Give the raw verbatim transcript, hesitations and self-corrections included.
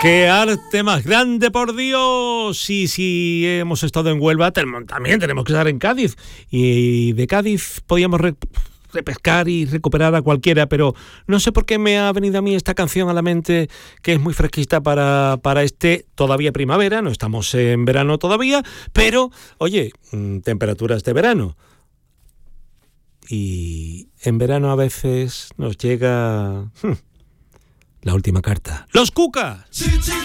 ¡Qué arte más grande, por Dios! Y si hemos estado en Huelva, también tenemos que estar en Cádiz. Y de Cádiz podíamos re- repescar y recuperar a cualquiera, pero no sé por qué me ha venido a mí esta canción a la mente, que es muy fresquita para, para este todavía primavera. No estamos en verano todavía, pero, oye, mmm, temperaturas de verano. Y en verano a veces nos llega... Hmm, la última carta. ¡Los Cucas!